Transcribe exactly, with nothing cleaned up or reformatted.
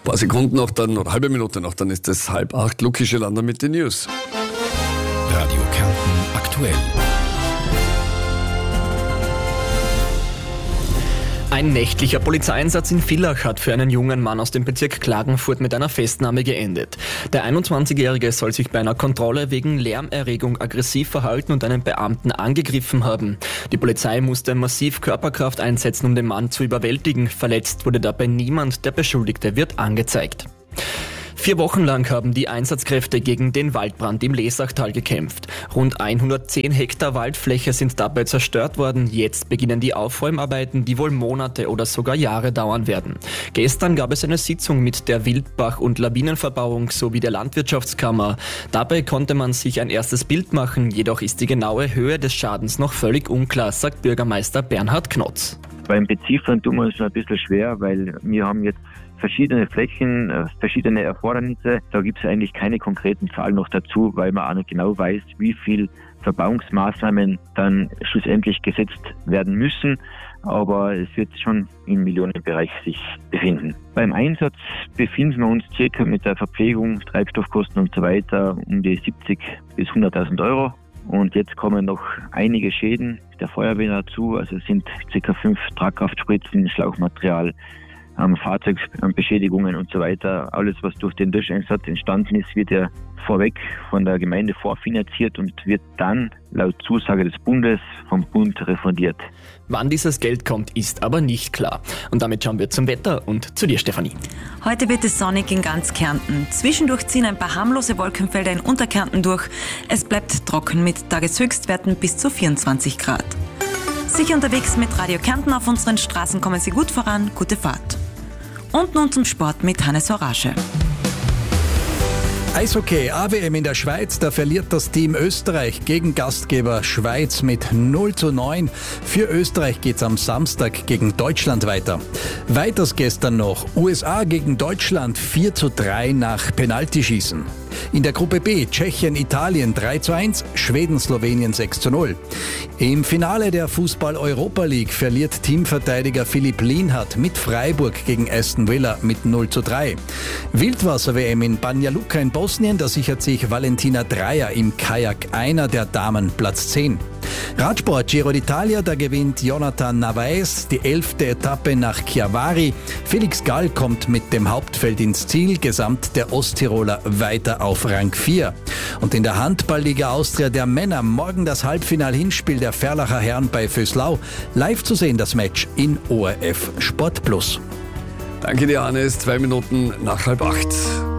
Ein paar Sekunden noch dann, oder halbe Minute noch, dann ist es halb acht. Luki Schelander mit den News. Radio Kärnten aktuell. Ein nächtlicher Polizeieinsatz in Villach hat für einen jungen Mann aus dem Bezirk Klagenfurt mit einer Festnahme geendet. Der einundzwanzigjährige soll sich bei einer Kontrolle wegen Lärmerregung aggressiv verhalten und einen Beamten angegriffen haben. Die Polizei musste massiv Körperkraft einsetzen, um den Mann zu überwältigen. Verletzt wurde dabei niemand, der Beschuldigte wird angezeigt. Vier Wochen lang haben die Einsatzkräfte gegen den Waldbrand im Lesachtal gekämpft. Rund hundertzehn Hektar Waldfläche sind dabei zerstört worden. Jetzt beginnen die Aufräumarbeiten, die wohl Monate oder sogar Jahre dauern werden. Gestern gab es eine Sitzung mit der Wildbach- und Lawinenverbauung sowie der Landwirtschaftskammer. Dabei konnte man sich ein erstes Bild machen, jedoch ist die genaue Höhe des Schadens noch völlig unklar, sagt Bürgermeister Bernhard Knotz. Beim Beziffern tun wir uns ein bisschen schwer, weil wir haben jetzt verschiedene Flächen, verschiedene Erfordernisse. Da gibt es eigentlich keine konkreten Zahlen noch dazu, weil man auch nicht genau weiß, wie viel Verbauungsmaßnahmen dann schlussendlich gesetzt werden müssen. Aber es wird schon im Millionenbereich sich befinden. Beim Einsatz befinden wir uns circa mit der Verpflegung, Treibstoffkosten und so weiter um die siebzig bis hunderttausend Euro. Und jetzt kommen noch einige Schäden der Feuerwehr dazu. Also es sind circa fünf Tragkraftspritzen, Schlauchmaterial, ähm, Fahrzeugbeschädigungen und so weiter. Alles, was durch den Löscheinsatz entstanden ist, wird ja vorweg von der Gemeinde vorfinanziert und wird dann laut Zusage des Bundes vom Bund refundiert. Wann dieses Geld kommt, ist aber nicht klar. Und damit schauen wir zum Wetter und zu dir, Stefanie. Heute wird es sonnig in ganz Kärnten. Zwischendurch ziehen ein paar harmlose Wolkenfelder in Unterkärnten durch. Es bleibt trocken mit Tageshöchstwerten bis zu vierundzwanzig Grad. Sicher unterwegs mit Radio Kärnten auf unseren Straßen kommen Sie gut voran. Gute Fahrt. Und nun zum Sport mit Hannes Horasche. Eishockey, A W M in der Schweiz, da verliert das Team Österreich gegen Gastgeber Schweiz mit null zu neun. Für Österreich geht's am Samstag gegen Deutschland weiter. Weiters gestern noch, U S A gegen Deutschland vier zu drei nach Penaltyschießen. In der Gruppe B Tschechien, Italien drei zu eins, Schweden, Slowenien sechs zu null. Im Finale der Fußball-Europa League verliert Teamverteidiger Philipp Lienhardt mit Freiburg gegen Aston Villa mit null zu drei. Wildwasser-W M in Banja Luka in Bosnien, da sichert sich Valentina Dreyer im Kajak einer der Damen Platz zehn. Radsport Giro d'Italia, da gewinnt Jonathan Narvaez die elfte Etappe nach Chiavari. Felix Gall kommt mit dem Hauptfeld ins Ziel, gesamt der Osttiroler weiter auf Rang vier. Und in der Handballliga Austria der Männer morgen das Halbfinal-Hinspiel der Ferlacher Herren bei Vöslau. Live zu sehen das Match in O R F Sport Plus. Danke dir, Hannes. Zwei Minuten nach halb acht.